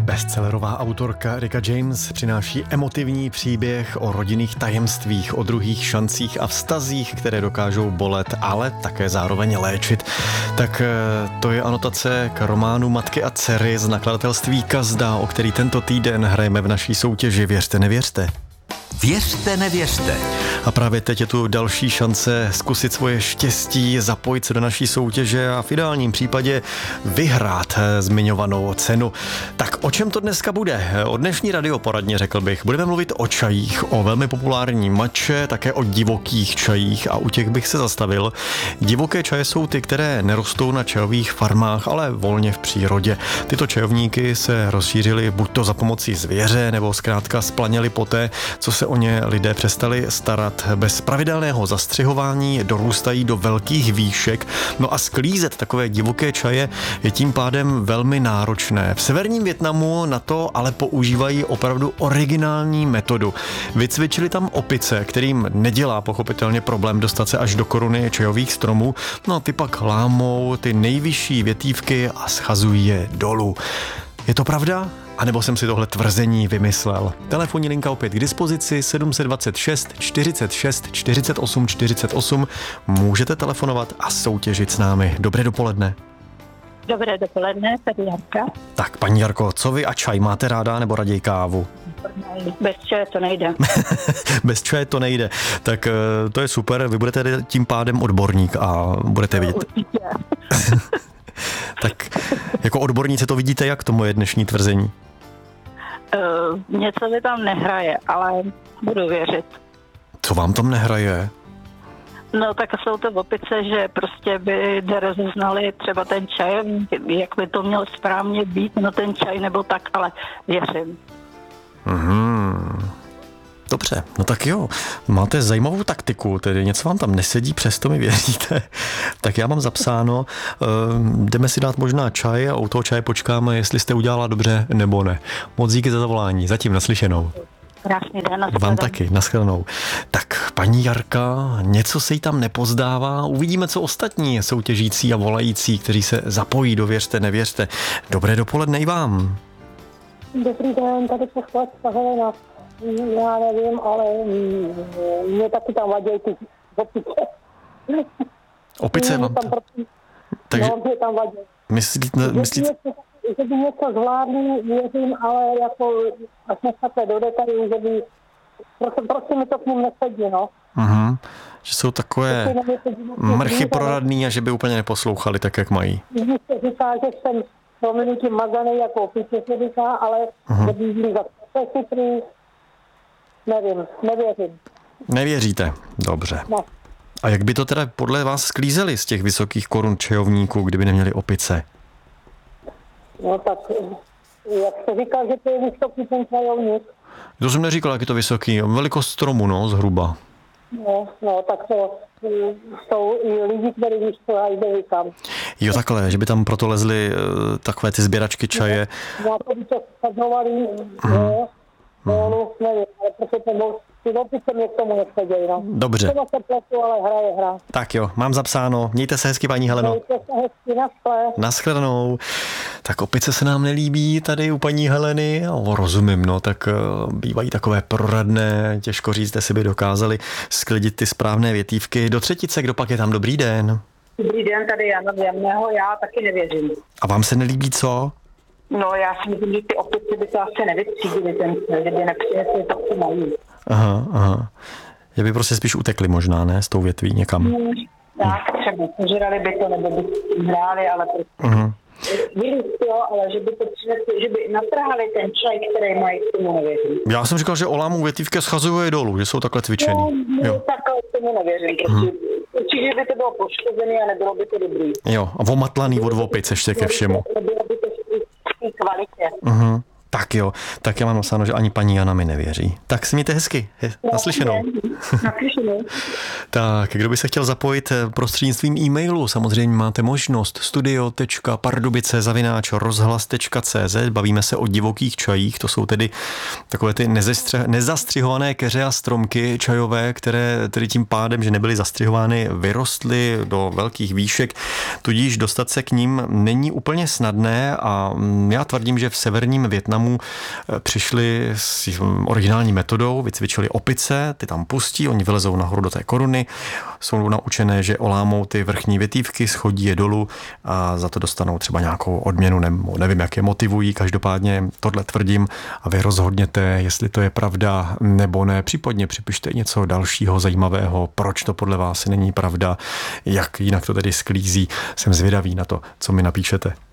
Bestsellerová autorka Erika James přináší emotivní příběh o rodinných tajemstvích, o druhých šancích a vztazích, které dokážou bolet, ale také zároveň léčit. Tak to je anotace k románu Matky a dcery z nakladatelství Kazda, o který tento týden hrajeme v naší soutěži Věřte, nevěřte. Věřte, nevěřte. A právě teď je tu další šance zkusit svoje štěstí, zapojit se do naší soutěže a v ideálním případě vyhrát zmiňovanou cenu. Tak o čem to dneska bude? O dnešní radioporadně, řekl bych. Budeme mluvit o čajích, o velmi populární matče, také o divokých čajích a u těch bych se zastavil. Divoké čaje jsou ty, které nerostou na čajových farmách, ale volně v přírodě. Tyto čajovníky se rozšířily buď to za pomocí zvěře, nebo zkrátka splaněly poté, co se o ně lidé přestali starat. Bez pravidelného zastřihování dorůstají do velkých výšek, no a sklízet takové divoké čaje je tím pádem velmi náročné. V severním Vietnamu na to ale používají opravdu originální metodu. Vycvičili tam opice, kterým nedělá pochopitelně problém dostat se až do koruny čajových stromů, no a ty pak lámou ty nejvyšší větívky a schazují je dolů. Je to pravda? A nebo jsem si tohle tvrzení vymyslel? Telefonní linka opět k dispozici 726 46 48 48. Můžete telefonovat a soutěžit s námi. Dobré dopoledne. Dobré dopoledne, tady Jarka. Tak, paní Jarko, co vy a čaj máte ráda nebo raději kávu? Bez čaje to nejde. Bez čaje to nejde. Tak to je super, vy budete tím pádem odborník a budete vidět. Určitě. Tak jako odborníci to vidíte jak, to moje dnešní tvrzení? Něco mi tam nehraje, ale budu věřit. Co vám tam nehraje? No tak jsou to opice, že prostě by nerozeznali třeba ten čajovník, jak by to mělo správně být, no ten čaj nebo tak, ale věřím. Dobře, no tak jo, máte zajímavou taktiku, tedy něco vám tam nesedí, přesto mi věříte. Tak já mám zapsáno, jdeme si dát možná čaj a u toho čaje počkáme, jestli jste udělala dobře nebo ne. Moc díky za zavolání, zatím naslyšenou. Krásný den, nashledanou. Vám taky, nashledanou. Tak paní Jarka, něco se jí tam nepozdává, uvidíme, co ostatní soutěžící a volající, kteří se zapojí do Věřte, nevěřte. Dobré dopoledne i vám. Dobrý den, tady posluchačka Helena. Já nevím, ale mě taky tam vadí ty opice. Opice vám tam... Takže no, mě tam vadí. myslíte... Že by něco zvládli, věřím, ale jako až nešaté do detailů, že by... Prostě mi to k ním nesedí, no. Že jsou takové mrchy proradný a že by úplně neposlouchali tak, jak mají. Když se říká, že jsem prominutím mazaný jako opice, se říká, ale že by byli za chytrý. Nevím, nevěřím. Nevěříte? Dobře. No. A jak by to teda podle vás sklízeli z těch vysokých korun čajovníků, kdyby neměli opice? No tak, jak se říká, že to je vysoký ten čajovník. To jsem neříkal, jak je to vysoký. Velikost stromu, no, zhruba. No, tak to jsou i lidi, kteří vyšťovají tam. Jo, takhle, že by tam proto lezly takové ty sběračky čaje. No, to by to spadnovali, nevím, ale prostě ty opice mě k tomu nesedějí, no. Dobře. To se pletu, ale hra. Tak jo, mám zapsáno. Mějte se hezky, paní Heleno. Mějte se hezky, naschle. Naschledanou. Tak opice se nám nelíbí tady u paní Heleny. Rozumím, no, tak bývají takové proradné, těžko říct, jestli by dokázali sklidit ty správné větívky. Do třetice, kdo pak je tam? Dobrý den. Dobrý den, tady Jana z Jamného, já taky nevěřím. A vám se nelíbí co? No, já si myslím, že ty opice by to asi nevytřídili, že by nepřinesli to, co mají. Aha. Že by prostě spíš utekli možná, ne? S tou větví někam. Tak, třeba požrali by to, nebo by s hráli, ale prostě... Jo, ale že by to přinesli, že by natrhali ten čaj, který mají, k tomu nevěřím. Já jsem říkal, že olámou větívky schazují dolů, že jsou takhle cvičený. No, takhle k tomu nevěřím. Prostě. Určitě by to bylo poškozené a nebylo by to dobrý. Jo, a omatlaný od opic ještě ke všemu. Nebylo by to v té kvalitě. Tak jo, tak já mám napsáno, že ani paní Jana mi nevěří. Tak si mějte hezky, naslyšenou. Tak, kdo by se chtěl zapojit prostřednictvím e-mailu, samozřejmě máte možnost studio.pardubice@rozhlas.cz. Bavíme se o divokých čajích, to jsou tedy takové ty nezastřihované keře a stromky čajové, které tedy tím pádem, že nebyly zastřihovány, vyrostly do velkých výšek, tudíž dostat se k ním není úplně snadné a já tvrdím, že v severním Vietnamu přišli s originální metodou, vycvičili opice, ty tam pustí, oni vylezou nahoru do té koruny, jsou naučené, že olámou ty vrchní větívky, schodí je dolů a za to dostanou třeba nějakou odměnu, nebo nevím, jak je motivují, každopádně tohle tvrdím a vy rozhodněte, jestli to je pravda nebo ne, případně připište něco dalšího zajímavého, proč to podle vás není pravda, jak jinak to tedy sklízí, jsem zvědavý na to, co mi napíšete.